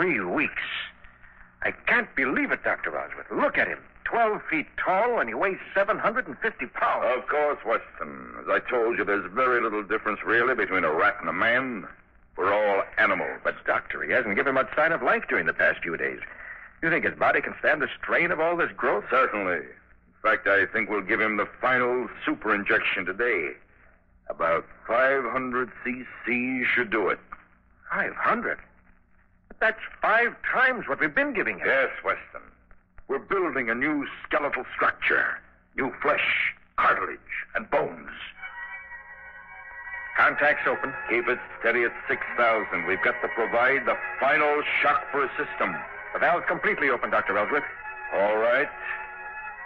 3 weeks. I can't believe it, Dr. Ellsworth. Look at him. 12 feet tall, and he weighs 750 pounds. Of course, Weston. As I told you, there's very little difference, really, between a rat and a man. We're all animals. But, Doctor, he hasn't given much sign of life during the past few days. You think his body can stand the strain of all this growth? Certainly. In fact, I think we'll give him the final super injection today. About 500 cc should do it. 500? That's 5 times what we've been giving him. Yes, Weston. We're building a new skeletal structure. New flesh, cartilage, and bones. Contacts open. Keep it steady at 6,000. We've got to provide the final shock for a system. The valve's completely open, Dr. Ellsworth. All right.